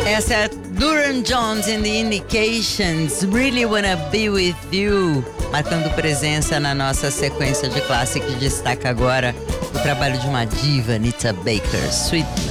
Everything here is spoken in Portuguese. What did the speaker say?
Essa é Duran Jones and the Indications, Really Wanna Be With You, marcando presença na nossa sequência de clássicos que destaca agora o trabalho de uma diva, Anita Baker, Sweet